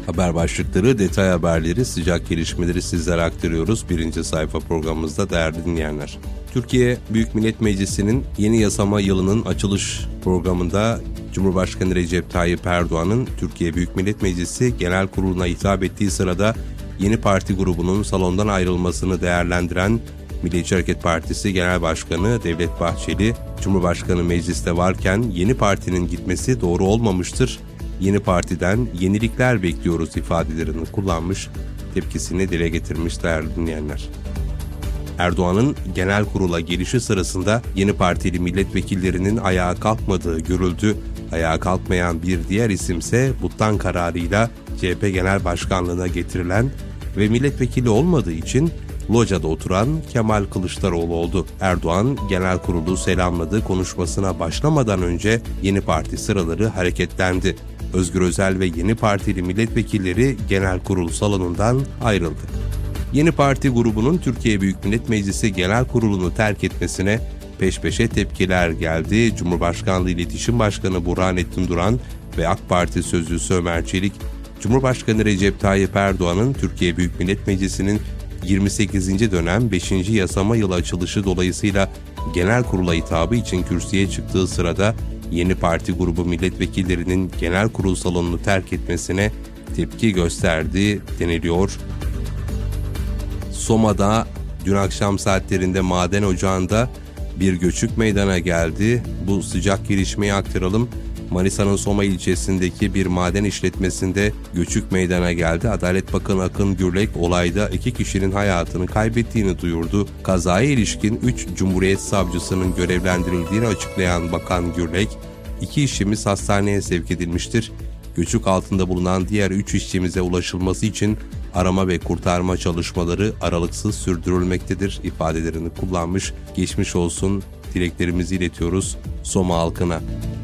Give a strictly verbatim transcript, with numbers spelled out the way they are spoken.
Haber başlıkları, detay haberleri, sıcak gelişmeleri sizlere aktarıyoruz. Birinci sayfa programımızda değerli dinleyenler. Türkiye Büyük Millet Meclisi'nin yeni yasama yılının açılış programında Cumhurbaşkanı Recep Tayyip Erdoğan'ın Türkiye Büyük Millet Meclisi Genel Kurulu'na hitap ettiği sırada yeni parti grubunun salondan ayrılmasını değerlendiren Milliyetçi Hareket Partisi Genel Başkanı Devlet Bahçeli, Cumhurbaşkanı mecliste varken yeni partinin gitmesi doğru olmamıştır, yeni partiden yenilikler bekliyoruz ifadelerini kullanmış, tepkisini dile getirmiş değerli dinleyenler. Erdoğan'ın genel kurula gelişi sırasında yeni partili milletvekillerinin ayağa kalkmadığı görüldü. Ayağa kalkmayan bir diğer isimse Buttan kararıyla C H P Genel Başkanlığı'na getirilen ve milletvekili olmadığı için locada oturan Kemal Kılıçdaroğlu oldu. Erdoğan genel kurulu selamladı, konuşmasına başlamadan önce yeni parti sıraları hareketlendi. Özgür Özel ve yeni partili milletvekilleri genel kurul salonundan ayrıldı. Yeni parti grubunun Türkiye Büyük Millet Meclisi Genel Kurulu'nu terk etmesine peş peşe tepkiler geldi. Cumhurbaşkanlığı İletişim Başkanı Burhanettin Duran ve AK Parti Sözcüsü Ömer Çelik, Cumhurbaşkanı Recep Tayyip Erdoğan'ın Türkiye Büyük Millet Meclisi'nin yirmi sekizinci dönem beşinci yasama yılı açılışı dolayısıyla genel kurula hitabı için kürsüye çıktığı sırada yeni parti grubu milletvekillerinin genel kurul salonunu terk etmesine tepki gösterdi deniliyor. Soma'da dün akşam saatlerinde maden ocağında bir göçük meydana geldi. Bu sıcak gelişmeyi aktaralım. Manisa'nın Soma ilçesindeki bir maden işletmesinde göçük meydana geldi. Adalet Bakanı Akın Gürlek olayda iki kişinin hayatını kaybettiğini duyurdu. Kazaya ilişkin üç Cumhuriyet Savcısının görevlendirildiğini açıklayan Bakan Gürlek, iki işçimiz hastaneye sevk edilmiştir. Göçük altında bulunan diğer üç işçimize ulaşılması için arama ve kurtarma çalışmaları aralıksız sürdürülmektedir ifadelerini kullanmış. Geçmiş olsun dileklerimizi iletiyoruz Soma halkına.